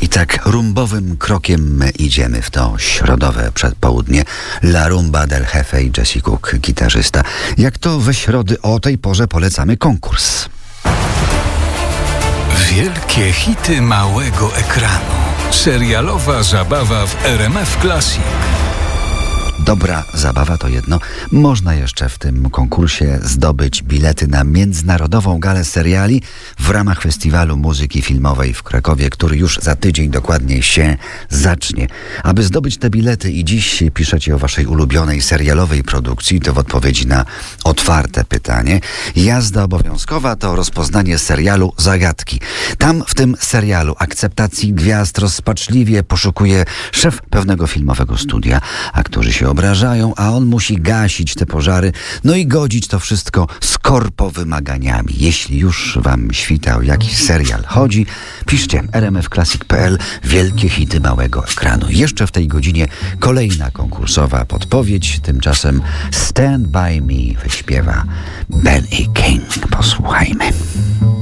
tak rumbowym krokiem idziemy w to środowe przedpołudnie. La Rumba del Jefe i Jesse Cook, gitarzysta. Jak to we środy o tej porze polecamy konkurs. Wielkie hity małego ekranu. Serialowa zabawa w RMF Classic. Dobra zabawa to jedno. Można jeszcze w tym konkursie zdobyć bilety na Międzynarodową Galę Seriali w ramach Festiwalu Muzyki Filmowej w Krakowie, który już za tydzień dokładnie się zacznie. Aby zdobyć te bilety i dziś piszecie o waszej ulubionej serialowej produkcji, to w odpowiedzi na otwarte pytanie. Jazda obowiązkowa to rozpoznanie serialu Zagadki. Tam w tym serialu akceptacji gwiazd rozpaczliwie poszukuje szef pewnego filmowego studia. Aktorzy się obrażają, a on musi gasić te pożary, no i godzić to wszystko z korpo-wymaganiami. Jeśli już wam świta o jakiś serial chodzi, piszcie rmfclassic.pl Wielkie hity małego ekranu. Jeszcze w tej godzinie kolejna konkursowa podpowiedź. Tymczasem Stand By Me wyśpiewa Benny King. Posłuchajmy.